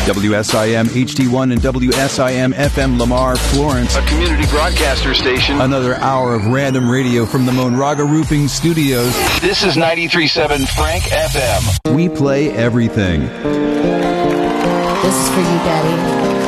WSIM HD1 and WSIM FM Lamar, Florence. A community broadcaster station. Another hour of random radio from the Monraga Roofing Studios. This is 93.7 Frank FM. We play everything. This is for you, Daddy.